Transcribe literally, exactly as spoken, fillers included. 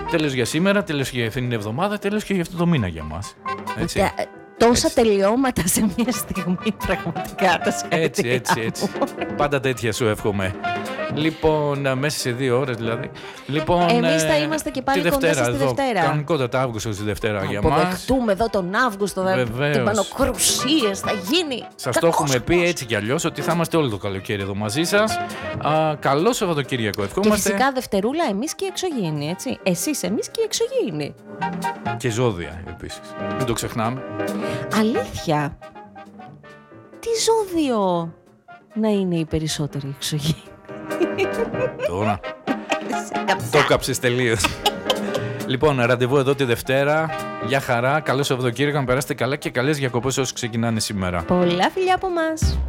Τέλος για σήμερα, τέλος για αυτήν την εβδομάδα, τέλος και για αυτό το μήνα για μας. Έτσι. Yeah. Τόσα έτσι. Τελειώματα σε μια στιγμή, πραγματικά τα συγχαρητήριά Έτσι, έτσι, έτσι. Πάντα τέτοια σου εύχομαι. Λοιπόν, μέσα σε δύο ώρες δηλαδή. Λοιπόν, εμείς θα είμαστε και πάλι κοντά σας τη Δευτέρα. Κανονικότατα Αύγουστο τη Δευτέρα για μας. Αποδεχτούμε εδώ τον Αύγουστο, τυμπανοκρουσίες θα γίνει. Σας το έχουμε πει έτσι κι αλλιώς ότι θα είμαστε όλο το καλοκαίρι εδώ μαζί σας. Α, καλό Σαββατοκύριακο, ευχόμαστε. Και φυσικά Δευτερούλα εμείς και οι εξωγήινοι, έτσι. Εσείς, εμείς και οι εξωγήινοι. Και ζώδια επίσης. Μην το ξεχνάμε. Αλήθεια. Τι ζώδιο να είναι οι περισσότεροι εξωγήινοι? Τώρα. Το κάψες τελείως. Λοιπόν, ραντεβού εδώ τη Δευτέρα. Γεια χαρά, καλό Σαββατοκύριακο, να περάσετε καλά και καλές διακοπές όσοι ξεκινάνε σήμερα. Πολλά φιλιά από μας.